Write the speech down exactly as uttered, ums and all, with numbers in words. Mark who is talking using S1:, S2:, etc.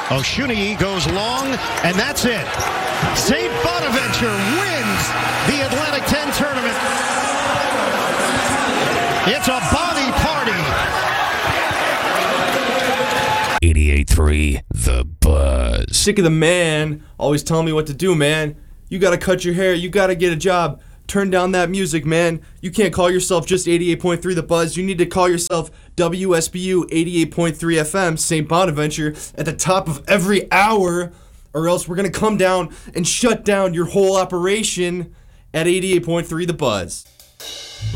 S1: Oshuni goes long, and that's it. Saint Bonaventure wins the Atlantic ten tournament. It's a body party.
S2: eighty-eight point three The Buzz.
S3: Sick of the man always telling me what to do, man. You gotta cut your hair. You gotta get a job. Turn down that music, man. You can't call yourself just eighty-eight point three The Buzz. You need to call yourself W S B U eighty-eight point three F M, Saint Bonaventure, at the top of every hour, or else we're going to come down and shut down your whole operation at eighty-eight point three The Buzz.